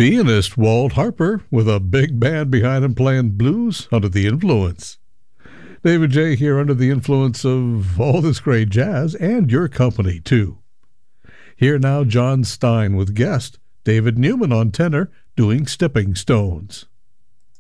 Pianist Walt Harper with a big band behind him playing blues under the influence. David J. here under the influence of all this great jazz and your company, too. Here now John Stein with guest David Newman on tenor doing Stepping Stones.